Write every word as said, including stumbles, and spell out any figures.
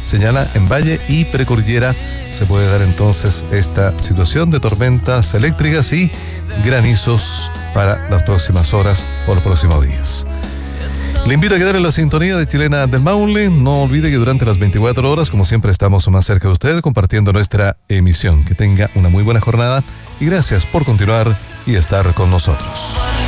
señala en Valle y Precordillera se puede dar entonces esta situación de tormentas eléctricas y granizos para las próximas horas o los próximos días. Le invito a quedar en la sintonía de Chilena del Maule. No olvide que durante las veinticuatro horas, como siempre, estamos más cerca de usted compartiendo nuestra emisión. Que tenga una muy buena jornada y gracias por continuar y estar con nosotros.